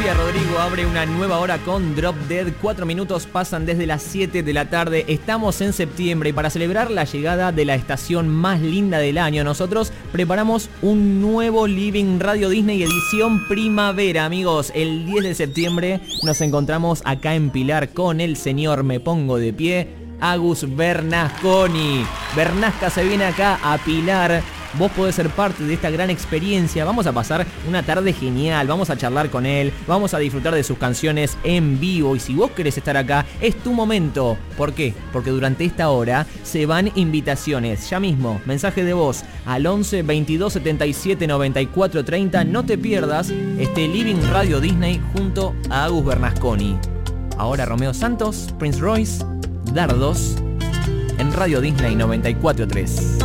Olivia Rodrigo abre una nueva hora con Drop Dead. 4 minutos pasan desde las 7 de la tarde. Estamos en septiembre y para celebrar la llegada de la estación más linda del año, nosotros preparamos un nuevo Living Radio Disney edición primavera, amigos. El 10 de septiembre nos encontramos acá en Pilar con el señor Me Pongo de Pie, Agus Bernasconi. Bernasca se viene acá a Pilar. Vos podés ser parte de esta gran experiencia. Vamos a pasar una tarde genial. Vamos a charlar con él. Vamos a disfrutar de sus canciones en vivo. Y si vos querés estar acá, es tu momento. ¿Por qué? Porque durante esta hora se van invitaciones. Ya mismo, mensaje de voz al 11 22 77 94 30. No te pierdas este Living Radio Disney junto a Agus Bernasconi. Ahora Romeo Santos, Prince Royce, Dardos en Radio Disney 94.3.